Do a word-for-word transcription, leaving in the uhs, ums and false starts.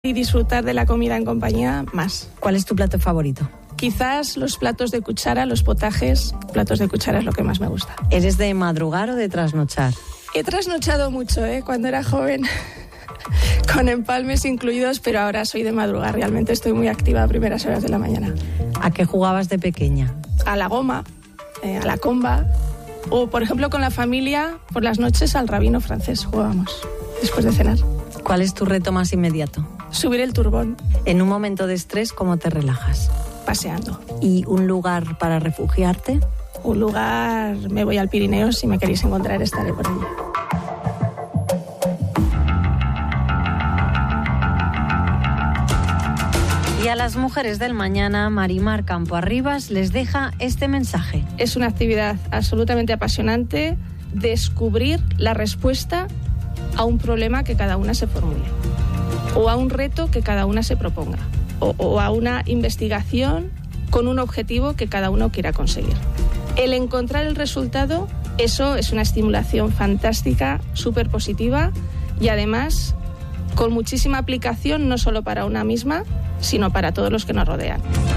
y disfrutar de la comida en compañía, más. ¿Cuál es tu plato favorito? Quizás los platos de cuchara, los potajes, platos de cuchara es lo que más me gusta. ¿Eres de madrugar o de trasnochar? He trasnochado mucho, ¿eh? Cuando era joven, con empalmes incluidos, pero ahora soy de madrugar. Realmente estoy muy activa a primeras horas de la mañana. ¿A qué jugabas de pequeña? A la goma, eh, a la comba, o por ejemplo con la familia, por las noches al rabino francés jugábamos, después de cenar. ¿Cuál es tu reto más inmediato? Subir el turbón. En un momento de estrés, ¿cómo te relajas? Paseando. ¿Y un lugar para refugiarte? Un lugar, me voy al Pirineo, si me queréis encontrar estaré por allí. Y a las mujeres del mañana, Marimar Campo Arribas les deja este mensaje. Es una actividad absolutamente apasionante, descubrir la respuesta a un problema que cada una se formule, o a un reto que cada una se proponga, o, o a una investigación con un objetivo que cada uno quiera conseguir. El encontrar el resultado, eso es una estimulación fantástica, súper positiva y además con muchísima aplicación no solo para una misma, sino para todos los que nos rodean.